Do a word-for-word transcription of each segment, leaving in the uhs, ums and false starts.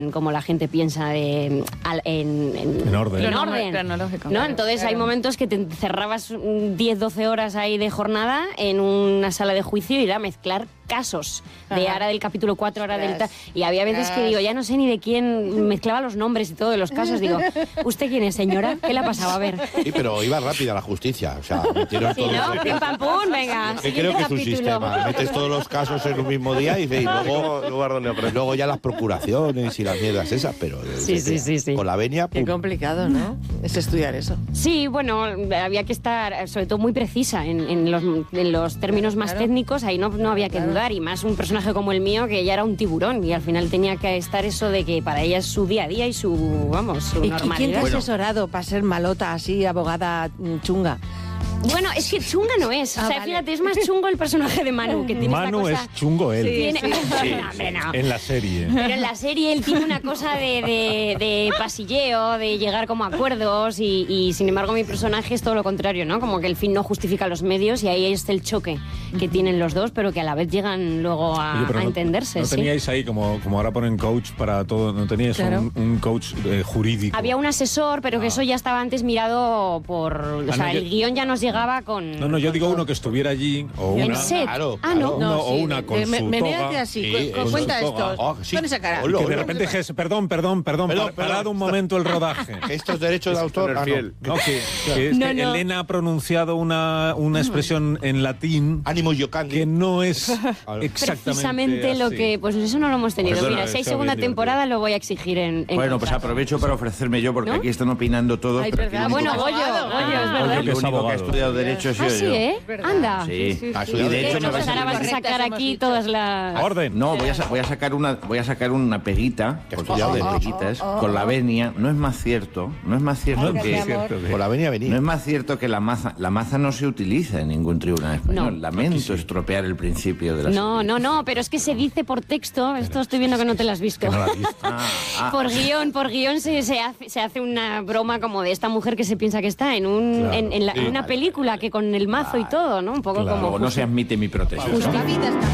como la gente piensa de, al, en, en, en orden. En orden Cronológico. ¿no? Entonces claro. Hay momentos que te encerrabas diez doce horas ahí de jornada en una sala de juicio y era mezclar casos de ahora del capítulo cuatro, ahora del... Y había veces que digo, ya no sé ni de quién, mezclaba los nombres y todo de los casos, digo, ¿usted quién es, señora? ¿Qué le ha pasado? A ver. Sí, pero iba rápida la justicia, o sea, metieron sí, todos ¿no? los... Pim, pam, pum, venga. Que creo que es un sistema, metes todos los casos en un mismo día y, y luego, luego ya las procuraciones y las mierdas esas, pero sí, sí, sí, sí. con la venia... Pum. Qué complicado, ¿no? Es estudiar eso. Sí, bueno, había que estar, sobre todo, muy precisa en, en, los, en los términos más claro. técnicos, ahí no, no había que claro. dudar, y más un personaje como el mío, que ya era un tiburón, y al final tenía que estar eso de que para ella es su día a día y su, vamos, su ¿Y normalidad. ¿Y quién te ha asesorado para ser malota así, abogada chunga? Bueno, es que chunga no es. O sea, ah, vale. fíjate, es más chungo el personaje de Manu, que tiene Manu esta cosa... es chungo él. Sí, tiene... sí, no, hombre, no. En la serie. Pero en la serie él tiene una cosa de, de, de pasilleo, de llegar como a acuerdos y, y sin embargo mi personaje es todo lo contrario, ¿no? Como que el fin no justifica los medios y ahí es el choque que tienen los dos, pero que a la vez llegan luego a, Oye, a no, entenderse. ¿No ¿sí? teníais ahí, como, como ahora ponen coach para todo, no teníais claro. un, un coach eh, jurídico? Había un asesor, pero que ah. eso ya estaba antes mirado por... O ah, sea, no, el yo... guión ya nos llegaba con... No, no, yo digo uno que estuviera allí, o una... ¿En set? Claro, ah, no. Uno, no o sí, una con de, su me, toga. así, sí, cu cuenta esto, oh, sí. con esa cara. Y que de repente, ges, perdón, perdón, perdón, perdón, par, parad un momento el rodaje. Estos derechos de autor... Ah, no. No, que, que es no, que no. Elena ha pronunciado una, una expresión en latín... Ánimo yocandi. Que no es exactamente precisamente así. Lo que... Pues eso no lo hemos tenido. Perdona, Mira, si hay segunda temporada lo voy a exigir en... en bueno, pues aprovecho para ofrecerme yo, porque ¿no? aquí están opinando todos. Ay, pero ah, bueno, Goyo, Goyo, es verdad. El único que ha estudiado Derecho he sido ah, sí, yo. ¿eh? Anda. Sí. sí, sí, sí. sí. Y de hecho bueno, pues ahora vas a sacar aquí todas las... Orden. No, voy a, voy a sacar una voy a sacar una peguita, porque oh, de oh, peguitas, oh, oh, con la venia. No es más cierto, no es más cierto Ay, que... Es cierto que con la venia venir. No es más cierto que la maza, la maza no se utiliza en ningún tribunal español. No. Lamento sí. estropear el principio de la No, serie. no, no, pero es que se dice por texto, esto estoy viendo que no te lo has visto. Que no la has visto. Ah, ah. Por guión, por guión se, se, hace, se hace una broma como de esta mujer que se piensa que está en, un, claro. en, en, la, en una película que con el mazo vale. y todo, ¿no? Un poco claro. como... No se admite mi protección. Justo. La vida está...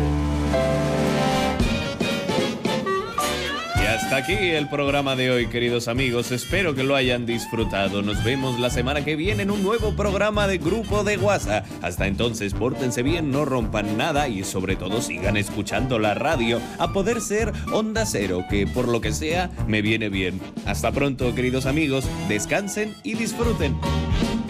Y hasta aquí el programa de hoy, queridos amigos. Espero que lo hayan disfrutado. Nos vemos la semana que viene en un nuevo programa de Grupo de WhatsApp. Hasta entonces, pórtense bien, no rompan nada y sobre todo sigan escuchando la radio, a poder ser Onda Cero, que por lo que sea me viene bien. Hasta pronto, queridos amigos. Descansen y disfruten.